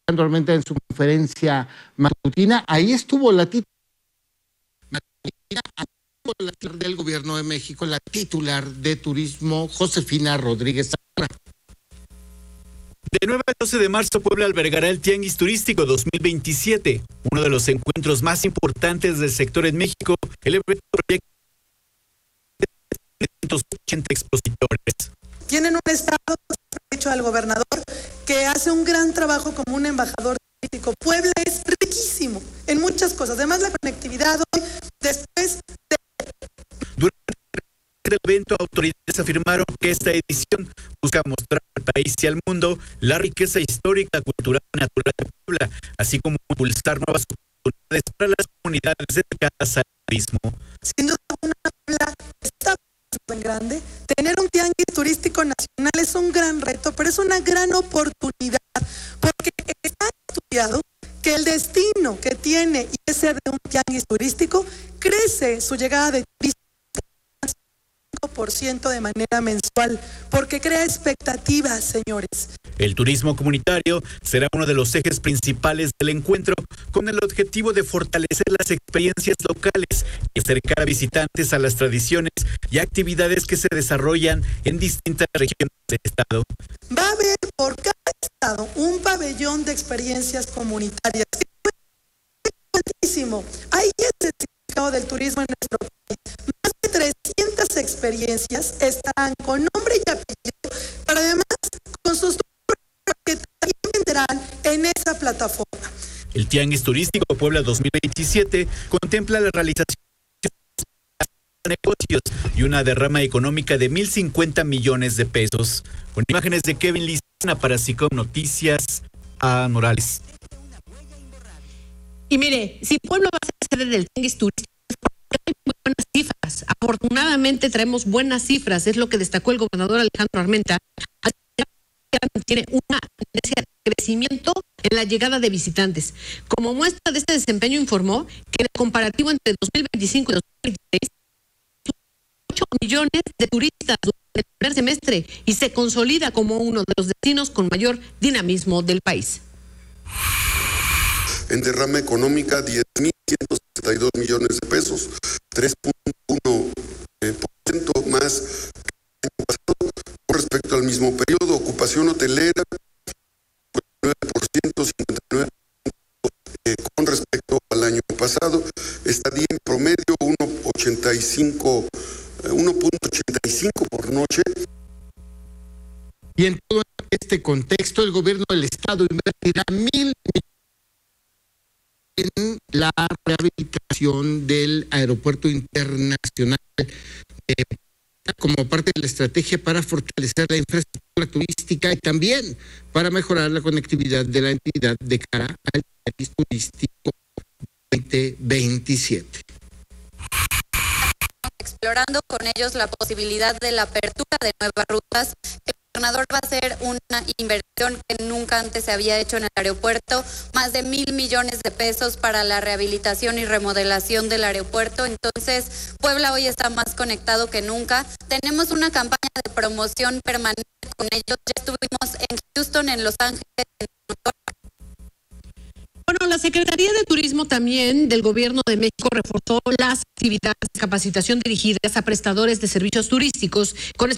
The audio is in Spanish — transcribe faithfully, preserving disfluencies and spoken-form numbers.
Alejandro Armenta en su conferencia matutina. Ahí estuvo la titular del Gobierno de México, la titular de Turismo, Josefina Rodríguez. De nueve a doce de marzo, Puebla albergará el Tianguis Turístico dos mil veintisiete, uno de los encuentros más importantes del sector en México. El evento proyecta trescientos ochenta expositores. Tienen un estado hecho al gobernador que hace un gran trabajo como un embajador turístico. Puebla es riquísimo en muchas cosas, además la conectividad hoy, después de... Durante el evento, autoridades afirmaron que esta edición busca mostrar al país y al mundo la riqueza histórica, cultural y natural de Puebla, así como impulsar nuevas oportunidades para las comunidades dedicadas al turismo. Sin duda, una Puebla está tan grande. Tener un tianguis turístico nacional es un gran reto, pero es una gran oportunidad, porque está estudiado que el destino que tiene y ese de un tianguis turístico crece su llegada de turistas cinco por ciento de manera mensual, porque crea expectativas, señores. El turismo comunitario será uno de los ejes principales del encuentro, con el objetivo de fortalecer las experiencias locales y acercar a visitantes a las tradiciones y actividades que se desarrollan en distintas regiones del estado. Va a haber por cada estado un pabellón de experiencias comunitarias. Buenísimo. Ahí es el significado del turismo en nuestro país. Más de trescientas experiencias estarán con nombre y apellido, pero además con sus que también vendrán en esa plataforma. El Tianguis Turístico Puebla dos mil veintisiete contempla la realización de negocios y una derrama económica de mil cincuenta millones de pesos. Con imágenes de Kevin Lizana para Sicom Noticias, a Morales. Y mire, si Puebla va a ser sede del Tianguis Turístico, hay muy buenas cifras. Afortunadamente traemos buenas cifras, es lo que destacó el gobernador Alejandro Armenta. Tiene una tendencia de crecimiento en la llegada de visitantes. Como muestra de este desempeño, informó que en el comparativo entre dos mil veinticinco y dos mil veintiséis, ocho millones de turistas durante el primer semestre y se consolida como uno de los destinos con mayor dinamismo del país. En derrama económica, diez mil ciento setenta y dos millones de pesos, tres punto uno por ciento más que el año pasado con respecto al mismo periodo. Ocupación hotelera, nueve por ciento, cincuenta y nueve por ciento eh, con respecto al año pasado. Estadía en promedio uno punto ochenta y cinco por noche. Y en todo este contexto, el gobierno del estado invertirá mil millones en la rehabilitación del aeropuerto internacional eh, como parte de la estrategia para fortalecer la infraestructura turística y también para mejorar la conectividad de la entidad de cara al Tianguis Turístico veinte veintisiete. Explorando con ellos la posibilidad de la apertura de nuevas rutas. El gobernador va a hacer una inversión que nunca antes se había hecho en el aeropuerto, más de mil millones de pesos para la rehabilitación y remodelación del aeropuerto. Entonces, Puebla hoy está más conectado que nunca. Tenemos una campaña de promoción permanente con ellos. Ya estuvimos en Houston, en Los Ángeles, en Bueno, la Secretaría de Turismo también del Gobierno de México reforzó las actividades de capacitación dirigidas a prestadores de servicios turísticos con